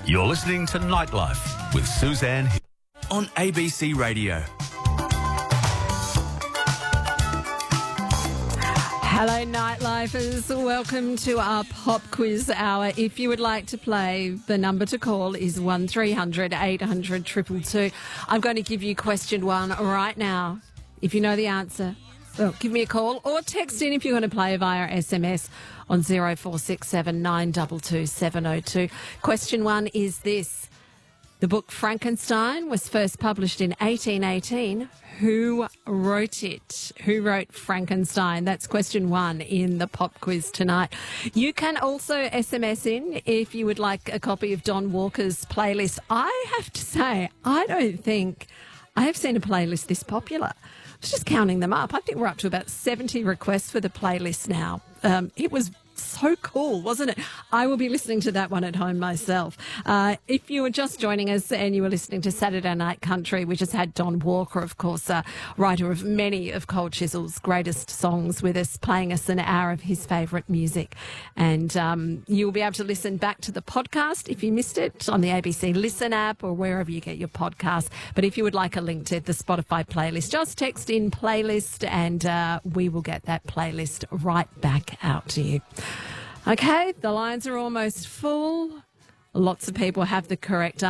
You're listening to Nightlife with Suzanne Hill on ABC Radio. Hello, Nightlifers. Welcome to our pop quiz hour. If you would like to play, the number to call is 1300 800 222. I'm going to give you question one right now. If you know the answer, well, give me a call or text in if you want to play via SMS on 0467 922 702. Question one is this. The book Frankenstein was first published in 1818. Who wrote it? Who wrote Frankenstein? That's question one in the pop quiz tonight. You can also SMS in if you would like a copy of Don Walker's playlist. I have to say, I don't think I have seen a playlist this popular. I was just counting them up. I think we're up to about 70 requests for the playlist now. It was so cool, wasn't it? I will be listening to that one at home myself. If you were just joining us and you were listening to Saturday Night Country, we just had Don Walker, of course, writer of many of Cold Chisel's greatest songs, with us, playing us an hour of his favourite music. And you'll be able to listen back to the podcast if you missed it on the ABC Listen app or wherever you get your podcasts. But if you would like a link to the Spotify playlist, just text in playlist and we will get that playlist right back out to you. Okay, the lines are almost full. Lots of people have the correct answer.